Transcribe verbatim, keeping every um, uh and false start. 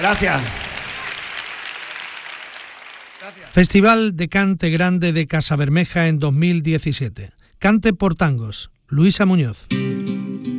Gracias. Festival de Cante Grande de Casabermeja en dos mil diecisiete. Cante por tangos. Luisa Muñoz.